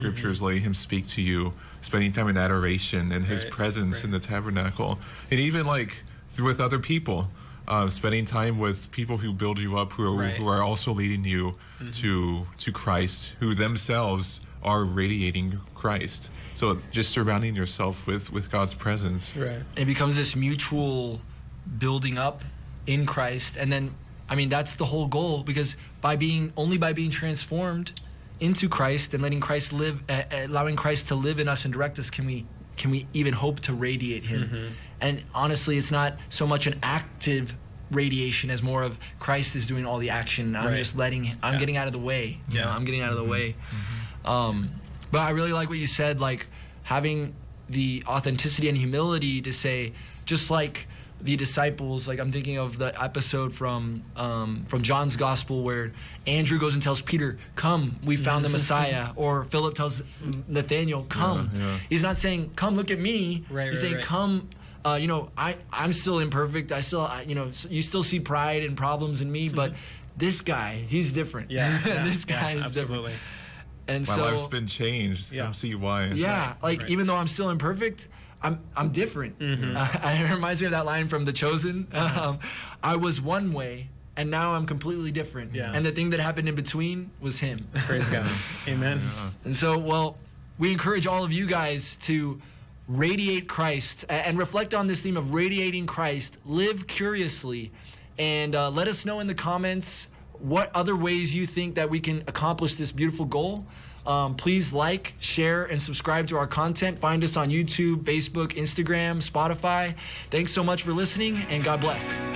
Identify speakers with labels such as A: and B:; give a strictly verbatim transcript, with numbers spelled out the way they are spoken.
A: scriptures,
B: Mm-hmm.
A: letting him speak to you, spending time in adoration and his
B: Right,
A: presence
B: right.
A: in the tabernacle, and even like through with other people, uh, spending time with people who build you up, who are,
B: Right.
A: who are also leading you
B: Mm-hmm.
A: to to Christ, who themselves are radiating Christ. So just surrounding yourself with, with God's presence.
B: Right.
C: It becomes this mutual building up in Christ. And then, I mean, that's the whole goal, because by being, only by being transformed into Christ and letting Christ live, uh, allowing Christ to live in us and direct us, can we, can we even hope to radiate him?
B: Mm-hmm.
C: And honestly, it's not so much an active radiation as more of Christ is doing all the action. I'm
B: Right.
C: just letting, I'm
B: Yeah.
C: getting out of the way. You
B: Yeah.
C: know, I'm getting out of the way. Um, but I really like what you said, like having the authenticity and humility to say, just like the disciples, like I'm thinking of the episode from um, from John's Gospel where Andrew goes and tells Peter, "Come, we found the Messiah," or Philip tells Nathaniel, "Come."
A: Yeah, yeah.
C: He's not saying, "Come, look at me."
B: Right,
C: He's
B: right,
C: saying,
B: right.
C: "Come." Uh, you know, I I'm still imperfect. I still, I, you know, s- you still see pride and problems in me, but this guy, he's different.
B: Yeah. yeah
C: this guy
B: yeah,
C: is different.
B: absolutely.
C: And
A: My
C: so,
A: life's been changed.
B: Yeah.
A: Come see why.
C: yeah,
B: Right,
C: like
B: right.
C: even though I'm still imperfect, I'm I'm different.
B: Mhm.
C: Uh, it reminds me of that line from The Chosen. Um, I was one way, and now I'm completely different.
B: Yeah.
C: And the thing that happened in between was him.
B: Praise God. Amen.
C: And so, well, we encourage all of you guys to radiate Christ a- and reflect on this theme of radiating Christ. Live curiously, and uh, let us know in the comments what other ways you think that we can accomplish this beautiful goal. Um, please like, share, and subscribe to our content. Find us on YouTube, Facebook, Instagram, Spotify. Thanks so much for listening, and God bless.